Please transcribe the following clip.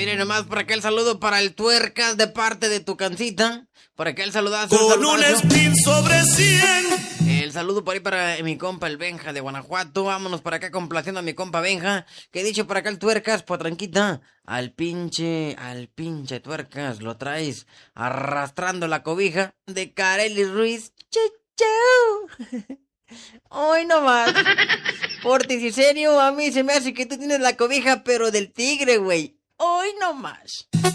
Mire nomás, por acá el saludo para el Tuercas de parte de tu cancita. Por acá el saludazo. Con un spin sobre 100. El saludo por ahí para mi compa el Benja de Guanajuato. Vámonos por acá complaciendo a mi compa Benja. Que dicho por acá el Tuercas, potranquita. Al pinche Tuercas lo traes arrastrando la cobija de Kareli Ruiz. Chau. Hoy nomás. Portis y serio, a mí se me hace que tú tienes la cobija, pero del tigre, güey. Hoy nomás.